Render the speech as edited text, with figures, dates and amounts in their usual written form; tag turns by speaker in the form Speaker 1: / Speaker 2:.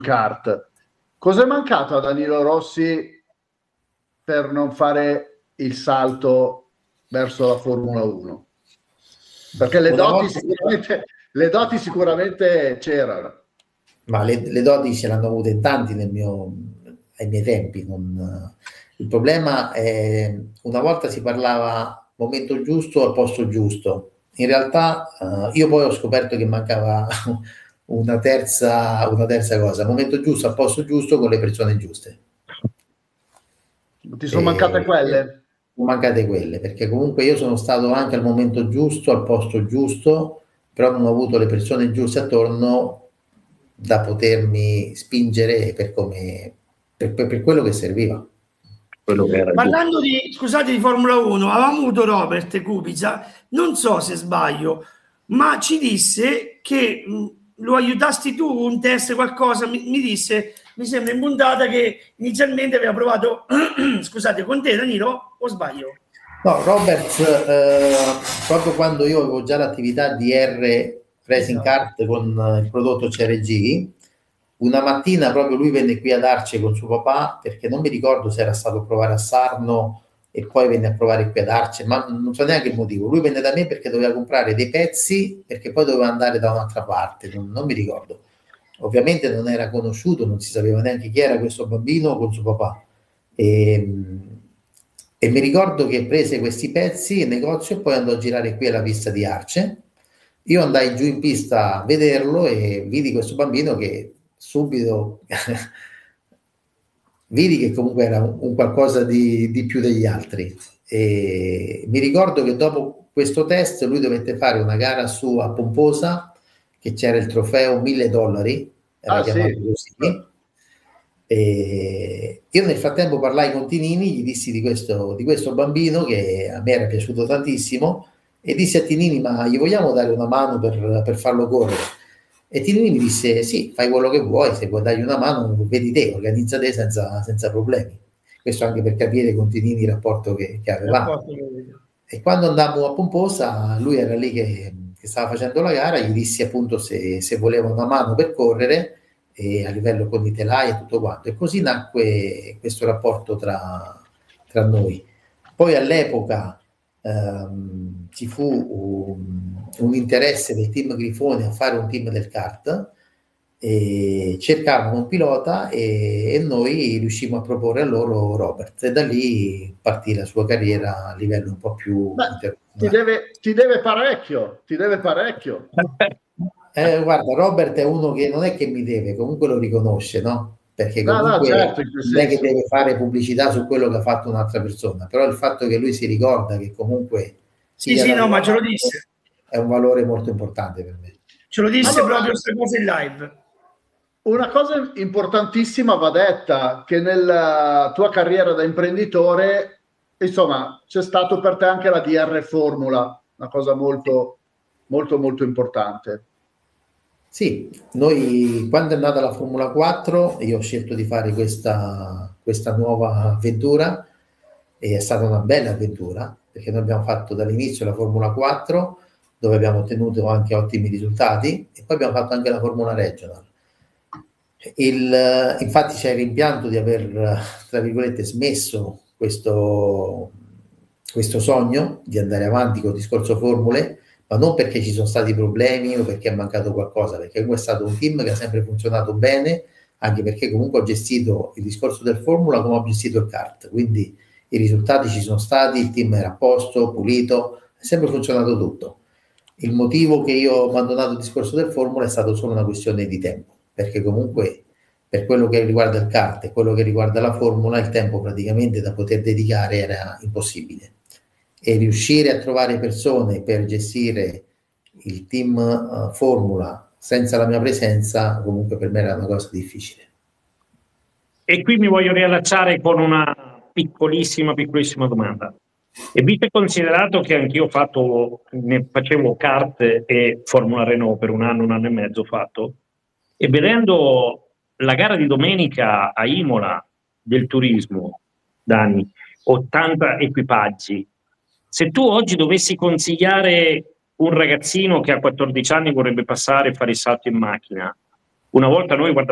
Speaker 1: kart. Cos'è mancato a Danilo Rossi per non fare il salto verso la Formula 1? Perché le doti sicuramente c'erano.
Speaker 2: Ma le doti ce l'hanno avute in tanti ai miei tempi. Il problema è, una volta si parlava momento giusto al posto giusto. In realtà io poi ho scoperto che mancava una terza cosa, momento giusto al posto giusto con le persone giuste.
Speaker 1: Ti sono mancate quelle?
Speaker 2: Sono mancate quelle, perché comunque io sono stato anche al momento giusto, al posto giusto, però non ho avuto le persone giuste attorno da potermi spingere per quello che serviva.
Speaker 3: Parlando scusate, di Formula 1, avevamo avuto Robert Kubica, non so se sbaglio, ma ci disse che lo aiutasti tu, un test, qualcosa, mi disse, mi sembra in puntata, che inizialmente aveva provato, scusate, con te Danilo, o sbaglio?
Speaker 2: No, Robert, proprio quando io avevo già l'attività di Racing Kart con il prodotto CRG, una mattina proprio lui venne qui ad Arce con suo papà, perché non mi ricordo se era stato a provare a Sarno e poi venne a provare qui ad Arce, ma non so neanche il motivo. Lui venne da me perché doveva comprare dei pezzi, perché poi doveva andare da un'altra parte, non mi ricordo. Ovviamente non era conosciuto, non si sapeva neanche chi era questo bambino con suo papà. E mi ricordo che prese questi pezzi in negozio e poi andò a girare qui alla pista di Arce. Io andai giù in pista a vederlo e vidi questo bambino che subito vidi che comunque era un qualcosa di più degli altri. E mi ricordo che dopo questo test lui dovette fare una gara su a Pomposa, che c'era il trofeo $1.000, era chiamato così. E io nel frattempo parlai con Tinini, gli dissi di questo bambino che a me era piaciuto tantissimo, e dissi a Tinini: ma gli vogliamo dare una mano per farlo correre? E Tinini mi disse: sì, fai quello che vuoi, se vuoi dargli una mano vedi te, organizza te senza problemi. Questo anche per capire con Tinini il rapporto che avevamo. E quando andammo a Pomposa, lui era lì che stava facendo la gara, gli dissi appunto se voleva una mano per correre, e a livello con i telai e tutto quanto, e così nacque questo rapporto tra noi. Poi all'epoca ci fu un interesse del team Grifone a fare un team del kart, e cercavano un pilota e noi riuscimmo a proporre a loro Robert, e da lì partì la sua carriera a livello un po' più
Speaker 1: ti deve parecchio.
Speaker 2: Guarda, Robert è uno che non è che mi deve, comunque lo riconosce, no? Perché comunque
Speaker 1: certo,
Speaker 2: non è che deve fare pubblicità su quello che ha fatto un'altra persona, però il fatto che lui si ricorda che comunque
Speaker 3: ma ce lo disse,
Speaker 2: è un valore molto importante per me.
Speaker 3: Ce lo disse proprio questa cosa in live.
Speaker 1: Una cosa importantissima va detta, che nella tua carriera da imprenditore, insomma, c'è stato per te anche la DR Formula, una cosa molto, molto, molto importante.
Speaker 2: Sì, noi quando è nata la Formula 4, io ho scelto di fare questa nuova avventura, e è stata una bella avventura, perché noi abbiamo fatto dall'inizio la Formula 4, dove abbiamo ottenuto anche ottimi risultati, e poi abbiamo fatto anche la Formula Regional. Infatti c'è il rimpianto di aver, tra virgolette, smesso questo sogno di andare avanti con il discorso formule, ma non perché ci sono stati problemi o perché è mancato qualcosa, perché comunque è stato un team che ha sempre funzionato bene, anche perché comunque ho gestito il discorso del formula come ho gestito il kart, quindi i risultati ci sono stati, il team era a posto, pulito, è sempre funzionato tutto. Il motivo che io ho abbandonato il discorso del formula è stato solo una questione di tempo, perché comunque per quello che riguarda il kart e quello che riguarda la formula, il tempo praticamente da poter dedicare era impossibile, e riuscire a trovare persone per gestire il team formula senza la mia presenza comunque per me era una cosa difficile.
Speaker 4: E qui mi voglio riallacciare con una piccolissima domanda. E visto e considerato che anch'io facevo kart e Formula Renault per un anno e mezzo fatto, e vedendo la gara di domenica a Imola del turismo, Dani, 80 equipaggi, se tu oggi dovessi consigliare un ragazzino che a 14 anni vorrebbe passare e fare il salto in macchina, una volta noi guardavamo